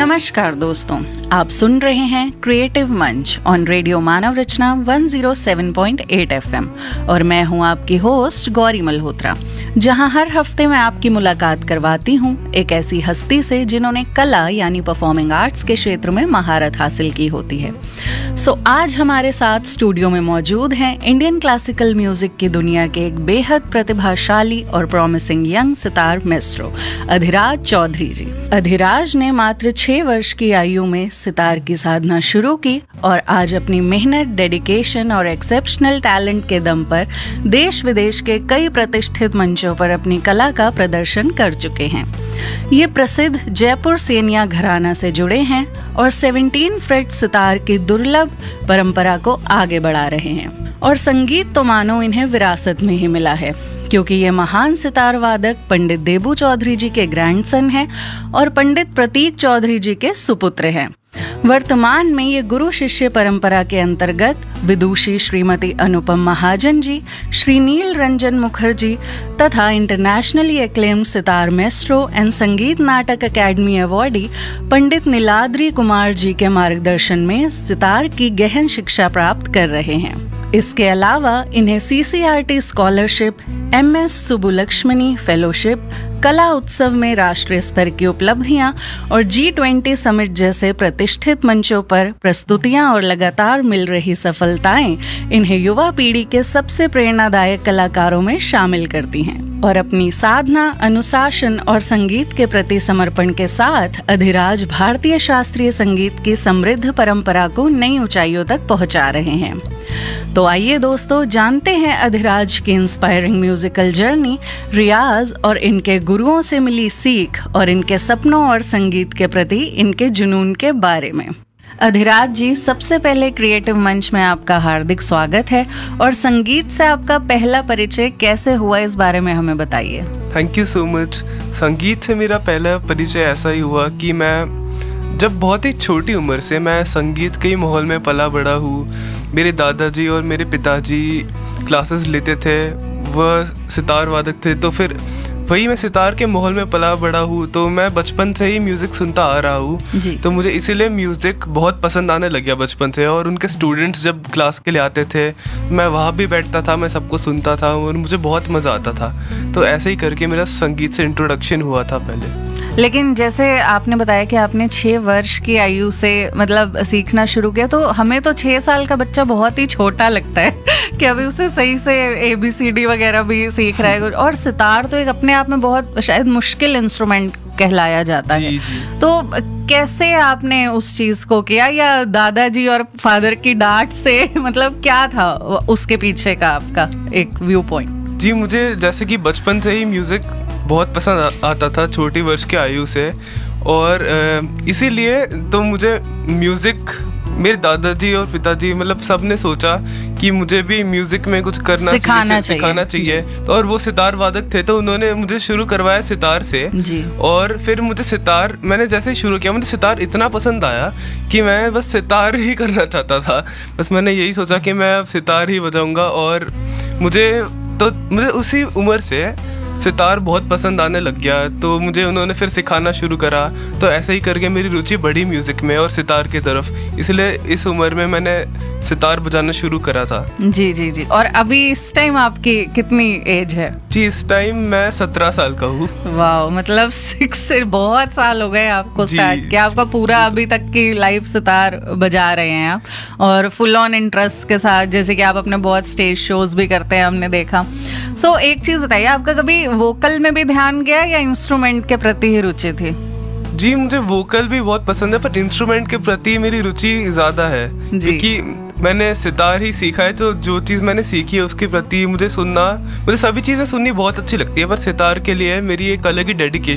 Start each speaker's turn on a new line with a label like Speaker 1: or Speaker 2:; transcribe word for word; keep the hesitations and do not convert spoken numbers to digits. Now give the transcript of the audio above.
Speaker 1: नमस्कार दोस्तों, आप सुन रहे हैं क्रिएटिव मंच on radio Manav Rachna one zero seven point eight FM और मैं हूं आपकी होस्ट गौरी मल्होत्रा, जहां हर हफ्ते मैं आपकी मुलाकात करवाती हूं एक ऐसी हस्ती से जिन्होंने कला यानी परफॉर्मिंग आर्ट्स के क्षेत्र में महारत हासिल की होती है। सो आज हमारे साथ स्टूडियो में मौजूद हैं इंडियन क्लासिकल म्यूजिक की दुनिया के एक बेहद प्रतिभाशाली और promising young sitar maestro Adhiraj Chaudhary जी। अधिराज ने मात्र छह वर्ष की आयु में सितार की साधना शुरू की और आज अपनी मेहनत, डेडिकेशन और एक्सेप्शनल टैलेंट के दम पर देश विदेश के कई प्रतिष्ठित मंचों पर अपनी कला का प्रदर्शन कर चुके हैं। ये प्रसिद्ध जयपुर सेनिया घराना से जुड़े हैं और सत्रह फ्रेट सितार की दुर्लभ परंपरा को आगे बढ़ा रहे हैं और संगीत तो मानो इन्हें विरासत में ही मिला है, क्योंकि ये महान सितार वादक पंडित देबू चौधरी जी के ग्रैंडसन हैं और पंडित प्रतीक चौधरी जी के सुपुत्र हैं। वर्तमान में ये गुरु शिष्य परंपरा के अंतर्गत विदुषी श्रीमती अनुपम महाजन जी, श्री नील रंजन मुखर्जी तथा internationally acclaimed sitar maestro and संगीत नाटक अकेडमी अवॉर्डी पंडित नीलाद्री कुमार जी के मार्गदर्शन में सितार की गहन शिक्षा प्राप्त कर रहे हैं। इसके अलावा इन्हें सीसीआरटी स्कॉलरशिप, एमएस सुबुलक्ष्मणी फेलोशिप, कला उत्सव में राष्ट्रीय स्तर की उपलब्धियां और जी ट्वेंटी समिट जैसे प्रतिष्ठित मंचों पर प्रस्तुतियां और लगातार मिल रही सफलताएं इन्हें युवा पीढ़ी के सबसे प्रेरणादायक कलाकारों में शामिल करती हैं और अपनी साधना, अनुशासन और संगीत के प्रति समर्पण के साथ अधिराज भारतीय शास्त्रीय संगीत की समृद्ध परंपरा को नई ऊंचाइयों तक पहुंचा रहे हैं। तो आइए दोस्तों, जानते हैं अधिराज की इंस्पायरिंग म्यूजिकल जर्नी, रियाज और इनके गुरुओं से मिली सीख और इनके सपनों और संगीत के प्रति इनके जुनून के बारे में। अधिराज जी, सबसे पहले क्रिएटिव मंच में आपका हार्दिक स्वागत है और संगीत से आपका पहला परिचय कैसे हुआ, इस बारे में हमें बताइए।
Speaker 2: Thank you so much. संगीत से मेरा पहला परिचय ऐसा ही हुआ कि मैं जब बहुत ही छोटी उम्र से मैं संगीत के ही माहौल में पला बड़ा हूँ। मेरे दादाजी और मेरे पिताजी क्लासेस लेते थे, वह सितार वादक थे, तो फिर वही मैं सितार के माहौल में पला बड़ा हूँ, तो मैं बचपन से ही म्यूज़िक सुनता आ रहा हूँ, तो मुझे इसीलिए म्यूज़िक बहुत पसंद आने लग गया बचपन से। और उनके स्टूडेंट्स जब क्लास के लिए आते थे, मैं वहाँ भी बैठता था, मैं सबको सुनता था और मुझे बहुत मज़ा आता था। तो ऐसे ही करके मेरा संगीत से इंट्रोडक्शन हुआ था पहले।
Speaker 1: लेकिन जैसे आपने बताया कि आपने छः वर्ष की आयु से मतलब सीखना शुरू किया, तो हमें तो छः साल का बच्चा बहुत ही छोटा लगता है कि अभी उसे सही से ए बी सी डी वगैरह भी सीख रहा है। और सितार तो एक अपने आप में बहुत शायद मुश्किल इंस्ट्रूमेंट कहलाया जाता
Speaker 2: जी,
Speaker 1: है
Speaker 2: जी।
Speaker 1: तो कैसे आपने उस चीज़ को किया, या दादाजी और फादर की डांट से मतलब क्या था उसके पीछे का आपका एक व्यू पॉइंट?
Speaker 2: जी, मुझे जैसे कि बचपन से ही म्यूज़िक बहुत पसंद आता था, छोटी वर्ष की आयु से, और इसीलिए तो मुझे म्यूज़िक, मेरे दादाजी और पिताजी मतलब सब ने सोचा कि मुझे भी म्यूज़िक में कुछ करना
Speaker 1: सिखाना
Speaker 2: चाहिए, सिखाना चाहिए। तो और वो सितार वादक थे, तो उन्होंने मुझे शुरू करवाया सितार से
Speaker 1: जी।
Speaker 2: और फिर मुझे सितार, मैंने जैसे ही शुरू किया, मुझे सितार इतना पसंद आया कि मैं बस सितार ही करना चाहता था। बस मैंने यही सोचा कि मैं अब सितार ही बजाऊंगा और मुझे तो मुझे उसी उम्र से सितार बहुत पसंद आने लग गया, तो मुझे उन्होंने फिर सिखाना शुरू करा। तो ऐसे ही करके मेरी रुचि बढ़ी म्यूज़िक में और सितार की तरफ, इसलिए इस उम्र में मैंने सितार बजाना शुरू करा था।
Speaker 1: जी जी जी। और अभी इस टाइम आपकी कितनी एज है? जी,
Speaker 2: इस टाइम मैं सत्रह साल का हूँ।
Speaker 1: वाह, मतलब सिक्स से बहुत साल हो गए आपको स्टार्ट किया, आपका पूरा अभी तक की लाइफ सितार बजा रहे हैं आप, और फुल ऑन इंटरेस्ट के साथ, जैसे कि आप अपने बहुत स्टेज शोज भी करते हैं, हमने देखा। सो so, एक चीज बताइए, आपका कभी वोकल में भी ध्यान गया या इंस्ट्रूमेंट के प्रति ही रुचि थी?
Speaker 2: जी, मुझे वोकल भी बहुत पसंद है, पर इंस्ट्रूमेंट के प्रति मेरी रुचि ज्यादा है, क्योंकि मैंने सितार ही सीखा है। तो जो चीज़ मैंने सीखी है उसके प्रति मुझे सुनना, मुझे सभी चीज़ें सुननी बहुत अच्छी लगती है, पर सितार के लिए मेरी एक अलग ही डेडिकेशन